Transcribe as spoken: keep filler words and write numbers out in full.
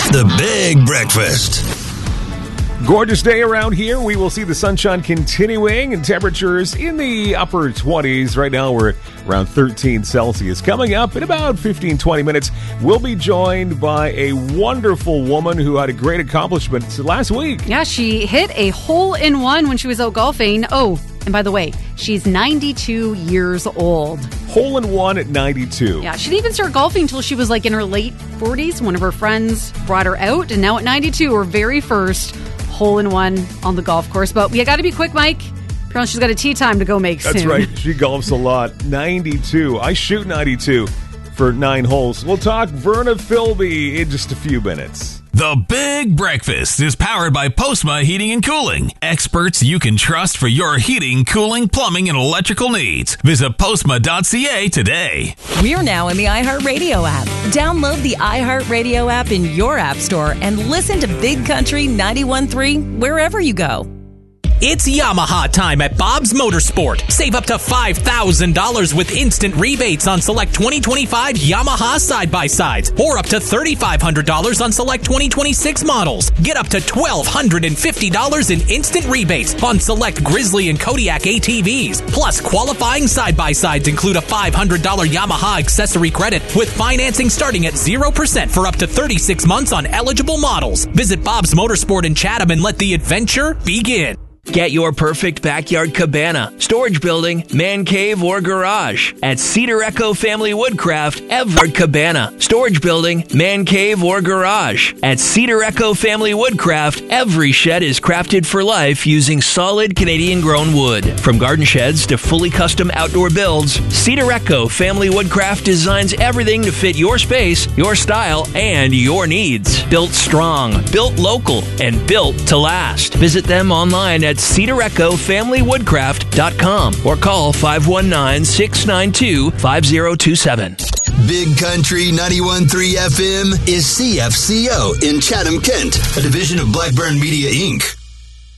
The Big Breakfast. Gorgeous day around here. We will see the sunshine continuing and temperatures in the upper twenties. Right now we're at around thirteen Celsius. Coming up in about fifteen, twenty minutes, we'll be joined by a wonderful woman who had a great accomplishment last week. Yeah, she hit a hole-in-one when she was out golfing. Oh, and by the way, she's ninety-two years old. Hole-in-one at ninety-two. Yeah, she didn't even start golfing until she was like in her late forties. One of her friends brought her out, and now at ninety-two, her very first hole-in-one on the golf course. But we got to be quick, Mike. Apparently she's got a tee time to go make soon. That's right. She golfs a lot. ninety-two. I shoot ninety-two for nine holes. We'll talk Verna Philby in just a few minutes. The Big Breakfast is powered by Postma Heating and Cooling. Experts you can trust for your heating, cooling, plumbing, and electrical needs. Visit postma dot c a today. We're now in the iHeartRadio app. Download the iHeartRadio app in your app store and listen to Big Country ninety-one point three wherever you go. It's Yamaha time at Bob's Motorsport. Save up to five thousand dollars with instant rebates on select twenty twenty-five Yamaha side-by-sides or up to three thousand five hundred dollars on select twenty twenty-six models. Get up to one thousand two hundred fifty dollars in instant rebates on select Grizzly and Kodiak A T Vs. Plus, qualifying side-by-sides include a five hundred dollars Yamaha accessory credit with financing starting at zero percent for up to thirty-six months on eligible models. Visit Bob's Motorsport in Chatham and let the adventure begin. Get your perfect backyard cabana, storage building, man cave, or garage at Cedar Echo Family Woodcraft, Everett Cabana. Storage building, man cave, or garage. At Cedar Echo Family Woodcraft, every shed is crafted for life using solid Canadian-grown wood. From garden sheds to fully custom outdoor builds, Cedar Echo Family Woodcraft designs everything to fit your space, your style, and your needs. Built strong, built local, and built to last. Visit them online at Cedar Echo Family Woodcraft dot com or call five one nine, six nine two, five zero two seven. Big Country ninety-one point three F M is C F C O in Chatham, Kent, a division of Blackburn Media, Incorporated.